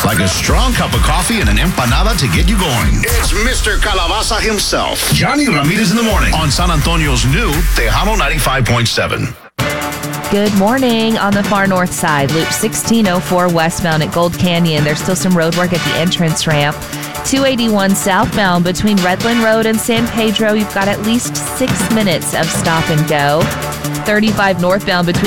like a strong cup of coffee and an empanada to get you going. It's Mr. Calabaza himself, Johnny Ramirez in the morning on San Antonio's new Tejano 95.7. Good morning. On the far north side, Loop 1604 westbound at Gold Canyon. There's still some road work at the entrance ramp. 281 southbound between Redland Road and San Pedro. You've got at least 6 minutes of stop and go. 35 northbound between